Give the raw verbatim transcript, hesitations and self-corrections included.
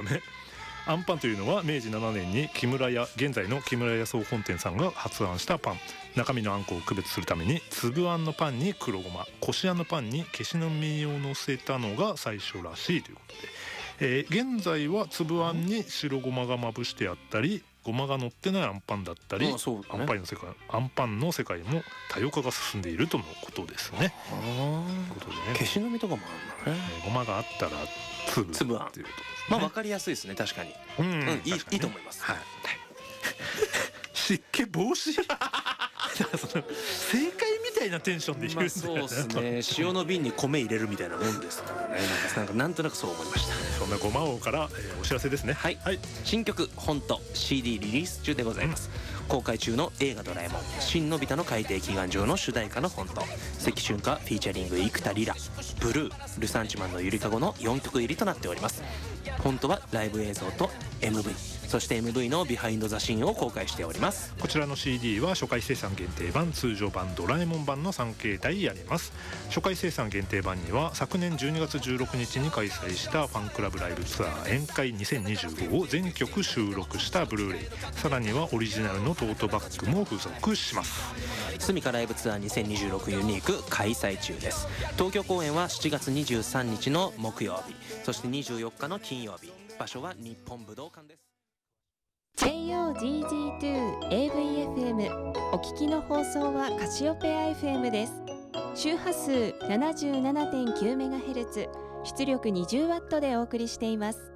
ね。アンパンというのは明治ななねんに木村屋、現在の木村屋総本店さんが発案したパン。中身のあんこを区別するために粒あんのパンに黒ごま、こしあんのパンに消しの実を乗せたのが最初らしいということで、えー、現在は粒あんに白ごまがまぶしてあったり、ごまが乗ってないあんパンだったり、ああ、そうだね、あんパンの世界、あんパンの世界も多様化が進んでいるとのことですね。 ああ、ことでね、消しの実とかもあるんだね。 えー、ごまがあったら粒粒あんっていうことですね。まあ分かりやすいですね、確かに。うん、うん、いい、ね、いいと思います。はい。 湿気防止その正解みたいなテンションで言うんだよね。 まあ、そうですね。塩の瓶に米入れるみたいなもんですからね。なんかなんとなくそう思いました。 そんなごま王から、えー、お知らせですね。 はい、はい、新曲本当 シーディー リリース中でございます、うん、公開中の映画ドラえもん新のび太の海底祈願場の主題歌の本当、関春歌フィーチャリング生田リラ、ブルー、ルサンチマンのゆりかごのよんきょく入りとなっております。本当はライブ映像と エムブイ、 そして エムブイ のビハインドザシーンを公開しております。 こちらの シーディー は初回生産限定版、通常版、ドラえもん版のさん形態あります。初回生産限定版には昨年じゅうにがつじゅうろくにちに開催したファンクラブライブツアー宴会にせんにじゅうごを全曲収録したブルーレイ、さらにはオリジナルのトートバッグも付属します。 スミカライブツアーにせんにじゅうろくユニーク開催中です。東京公演はしちがつにじゅうさんにちの木曜日、そしてにじゅうよっかの金曜日、場所は日本武道館です。 ジェイオージージーツー エーブイエフエム お聞きの放送はカシオペア エフエム です。周波数 ななじゅうななてんきゅうメガヘルツ、 出力 にじゅうワット でお送りしています。